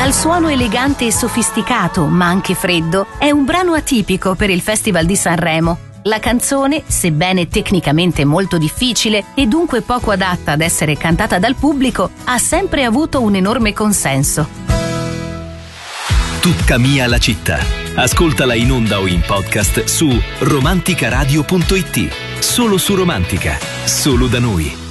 Dal suono elegante e sofisticato, ma anche freddo, è un brano atipico per il Festival di Sanremo. La canzone, sebbene tecnicamente molto difficile e dunque poco adatta ad essere cantata dal pubblico, ha sempre avuto un enorme consenso. Tutta mia la città. Ascoltala in onda o in podcast su romanticaradio.it. Solo su Romantica, solo da noi.